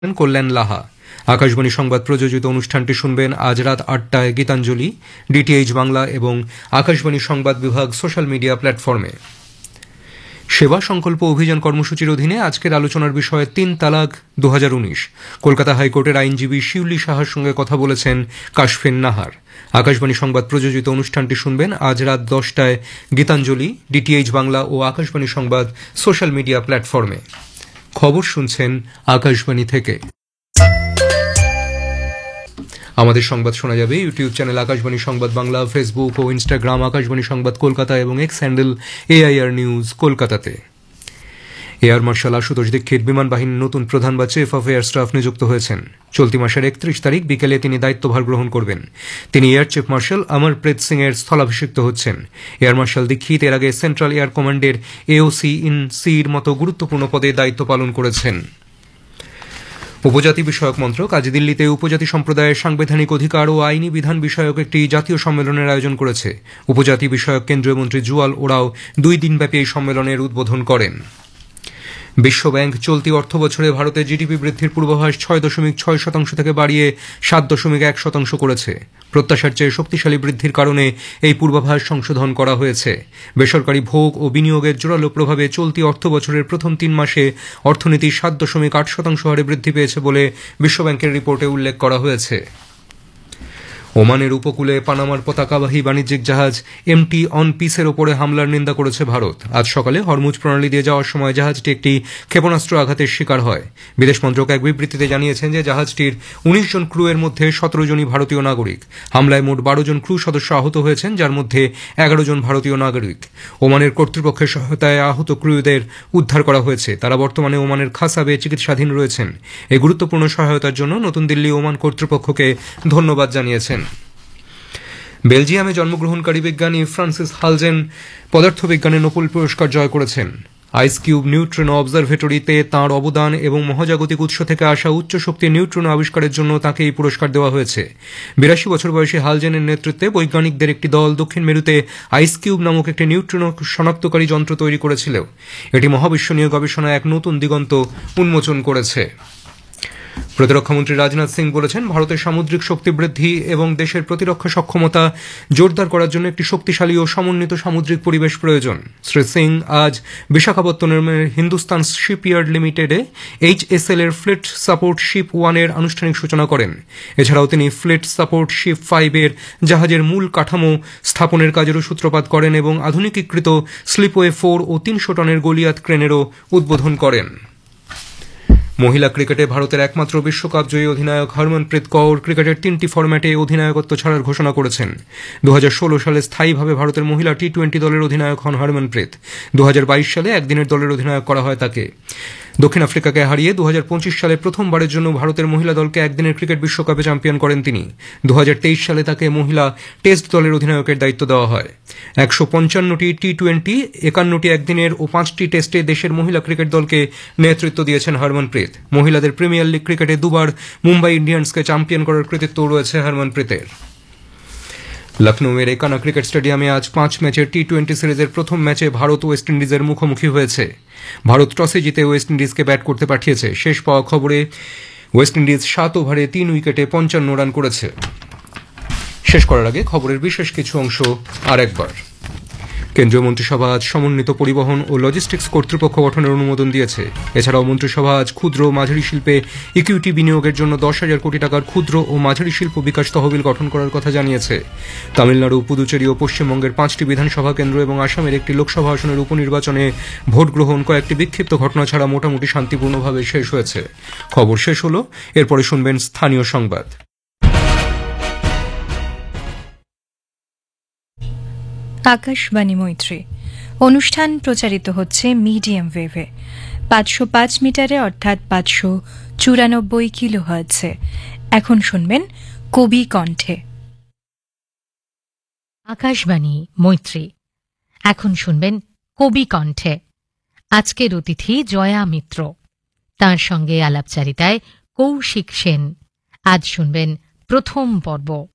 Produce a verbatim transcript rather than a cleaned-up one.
কল্যাণ লাহা। আকাশবাণী সংবাদ প্রযোজিত অনুষ্ঠানটি শুনবেন আজ রাত আটটায় গীতাঞ্জলি, ডিটিএইচ বাংলা এবং আকাশবাণী সংবাদ বিভাগ সোশ্যাল মিডিয়া প্ল্যাটফর্মে। সেবা সংকল্প অভিযান কর্মসূচির অধীনে আজকের আলোচনার বিষয় তিন তালাক দু হাজার উনিশ। কলকাতা হাইকোর্টের আইনজীবী শিউলি সাহার সঙ্গে কথা বলেছেন কাশফিন নাহার। আকাশবাণী সংবাদ প্রযোজিত অনুষ্ঠানটি শুনবেন আজ রাত দশটায় গীতাঞ্জলি, ডিটিএইচ বাংলা ও আকাশবাণী সংবাদ সোশ্যাল মিডিয়া প্ল্যাটফর্মে। খবর শুনছেন আকাশবাণী থেকে। আমাদের সংবাদ শোনা যাবে ইউটিউব চ্যানেল আকাশবাণী সংবাদ বাংলা, ফেসবুক ও ইনস্টাগ্রাম আকাশবাণী সংবাদ কলকাতা এবং এক্স হ্যান্ডেল এআইআর নিউজ কলকাতাতে। এয়ার মার্শাল আশুতোষ দীক্ষিত বিমান বাহিনীর নতুন প্রধান বা চিফ অফ এয়ার স্টাফ নিযুক্ত হয়েছেন। চলতি মাসের একত্রিশ তারিখ বিকেলে তিনি দায়িত্বভার গ্রহণ করবেন। তিনি air chief marshal Amarpreet Singh এর স্থলাভিষিক্ত হচ্ছেন। এয়ার মার্শাল দীক্ষিত এর আগে সেন্ট্রাল এয়ার কমান্ডের এওসি ইন সির মতো গুরুত্বপূর্ণ পদে দায়িত্ব পালন করেছেন। উপজাতি বিষয়ক মন্ত্রক আজ দিল্লিতে উপজাতি সম্প্রদায়ের সাংবিধানিক অধিকার ও আইনি বিধান বিষয়ক একটি জাতীয় সম্মেলনের আয়োজন করেছে। উপজাতি বিষয়ক কেন্দ্রীয় মন্ত্রী জুয়াল ওরাও দুই দিনব্যাপী এই সম্মেলনের উদ্বোধন করেন। বিশ্বব্যাংক চলতি অর্থ বছরে ভারতের জিডিপি বৃদ্ধির পূর্বাভাস ছয় দশমিক ছয় শতাংশ থেকে বাড়িয়ে সাত দশমিক এক শতাংশ করেছে। প্রত্যাশার চেয়ে শক্তিশালী বৃদ্ধির কারণে এই পূর্বাভাস সংশোধন করা হয়েছে। বেসরকারি ভোগ ও বিনিয়োগের জোরালো প্রভাবে চলতি অর্থ বছরের প্রথম তিন মাসে অর্থনীতি সাত দশমিক আট শতাংশ হারে বৃদ্ধি পেয়েছে বলে বিশ্বব্যাংকের রিপোর্টে উল্লেখ করা হয়েছে। ওমানের উপকূলে পানামার পতাকাবাহী বাণিজ্যিক জাহাজ এমটি অন পিসের ওপরে হামলার নিন্দা করেছে ভারত। আজ সকালে হরমুজ প্রণালী দিয়ে যাওয়ার সময় জাহাজটি একটি ক্ষেপণাস্ত্র আঘাতের শিকার হয়। বিদেশ মন্ত্রক এক বিবৃতিতে জানিয়েছেন যে জাহাজটির উনিশ জন ক্রু এর মধ্যে সতেরো জনই ভারতীয় নাগরিক। হামলায় মোট বারো জন ক্রু সদস্য আহত হয়েছেন, যার মধ্যে এগারো জন ভারতীয় নাগরিক। ওমানের কর্তৃপক্ষের সহায়তায় আহত ক্রুদের উদ্ধার করা হয়েছে। তারা বর্তমানে ওমানের খাসাবে চিকিৎসাধীন রয়েছেন। এই গুরুত্বপূর্ণ সহায়তার জন্য নতুন দিল্লি ওমান কর্তৃপক্ষকে ধন্যবাদ জানিয়েছেন। বেলজিয়ামে জন্মগ্রহণকারী বিজ্ঞানী ফ্রান্সিস হালজেন পদার্থবিজ্ঞানে নোবেল পুরস্কার জয় করেছেন। আইস কিউব নিউট্রিনো অবজারভেটরিতে তাঁর অবদান এবং মহাজাগতিক উৎস থেকে আসা উচ্চ শক্তির নিউট্রিনো আবিষ্কারের জন্য তাকে এই পুরস্কার দেওয়া হয়েছে। বিরাশি বছর বয়সী হালজেনের নেতৃত্বে বৈজ্ঞানিকদের একটি দল দক্ষিণ মেরুতে আইস কিউব নামক একটি নিউট্রিনো শনাক্তকারী যন্ত্র তৈরি করেছিল। এটি মহাবিশ্বনীয় গবেষণায় এক নতুন দিগন্ত উন্মোচন করেছে। প্রতিরক্ষামন্ত্রী রাজনাথ সিং বলেছেন, ভারতের সামুদ্রিক শক্তি বৃদ্ধি এবং দেশের প্রতিরক্ষা সক্ষমতা জোরদার করার জন্য একটি শক্তিশালী ও সমন্বিত সামুদ্রিক পরিবেশ প্রয়োজন। শ্রী সিং আজ বিশাখাপত্তনমের হিন্দুস্তান শিপইয়ার্ড লিমিটেডে এইচএসএল এর ফ্লিট সাপোর্ট শিপ ওয়ান এর আনুষ্ঠানিক সূচনা করেন। এছাড়াও তিনি ফ্লিট সাপোর্ট শিপ ফাইভ এর জাহাজের মূল কাঠামো স্থাপনের কাজেরও সূত্রপাত করেন এবং আধুনিকীকৃত স্লিপওয়ে ফোর ও তিনশো টনের গলিয়াত ক্রেনেরও উদ্বোধন করেন। মহিলা ক্রিকেটে ভারতের একমাত্র বিশ্বকাপ জয়ী অধিনায়ক হরমনপ্রীত কৌর ক্রিকেটের তিনটি ফরম্যাটে অধিনায়কত্ব ছাড়ার ঘোষণা করেছেন। দু হাজার ষোলো সালে স্থায়ীভাবে ভারতের মহিলা টি টোয়েন্টি দলের অধিনায়ক হন হরমনপ্রীত। দু হাজার বাইশ সালে একদিনের দলের অধিনায়ক করা হয় তাকে। দক্ষিণ আফ্রিকাকে হারিয়ে দু হাজার পঁচিশ সালে প্রথমবারের জন্য ভারতের মহিলা দলকে একদিনের ক্রিকেট বিশ্বকাপে চ্যাম্পিয়ন করেন তিনি। দু হাজার তেইশ সালে তাকে মহিলা টেস্ট দলের অধিনায়কের দায়িত্ব দেওয়া হয়। একশো পঞ্চান্নটি টি টোয়েন্টি, একান্নটি একদিনের ও পাঁচটি টেস্টে দেশের মহিলা ক্রিকেট দলকে নেতৃত্ব দিয়েছেন হরমনপ্রীত। মহিলাদের প্রিমিয়ার লিগ ক্রিকেটে দুবার মুম্বাই ইন্ডিয়ান্সকে চ্যাম্পিয়ন করার কৃতিত্ব রয়েছে হরমনপ্রীতের। লখনৌয়ের একানা ক্রিকেট স্টেডিয়ামে আজ পাঁচ ম্যাচের টি টোয়েন্টি সিরিজের প্রথম ম্যাচে ভারত ওয়েস্ট ইন্ডিজের মুখোমুখি হয়েছে। ভারত টসে জিতে ওয়েস্ট ইন্ডিজকে ব্যাট করতে পাঠিয়েছে। শেষ পাওয়া খবরে ওয়েস্ট ইন্ডিজ সাত ওভারে তিন উইকেটে পঞ্চান্ন রান করেছে। শেষ করার আগে খবরের বিশেষ কিছু অংশ আরেকবার। কেন্দ্রীয় মন্ত্রিসভা আজ সমন্বিত পরিবহন ও লজিস্টিক্স কর্তৃপক্ষ গঠনের অনুমোদন দিয়েছে। এছাড়াও মন্ত্রিসভা আজ ক্ষুদ্র ও মাঝারি শিল্পে ইকুইটি বিনিয়োগের জন্য দশ হাজার কোটি টাকার ক্ষুদ্র ও মাঝারি শিল্প বিকাশ তহবিল গঠন করার কথা জানিয়েছে। তামিলনাড়ু, পুদুচেরি ও পশ্চিমবঙ্গের পাঁচটি বিধানসভা কেন্দ্র এবং আসামের একটি লোকসভা আসনের উপনির্বাচনে ভোট গ্রহণ কয়েকটি বিক্ষিপ্ত ঘটনা ছাড়া মোটামুটি শান্তিপূর্ণভাবে শেষ হয়েছে। খবর শেষ হল। এরপরে শুনবেন স্থানীয় সংবাদ। আকাশবাণী মৈত্রী অনুষ্ঠান প্রচারিত হচ্ছে মিডিয়াম ওয়েভে পাঁচশো পাঁচ মিটারে অর্থাৎ পাঁচশো চুরানব্বই কিলো হার্টজে। এখন শুনবেন কবি কণ্ঠে। আকাশবাণী মৈত্রী, এখন শুনবেন কবি কণ্ঠে। আজকের অতিথি জয়া মিত্র, তাঁর সঙ্গে আলাপচারিতায় কৌশিক সেন। আজ শুনবেন প্রথম পর্ব।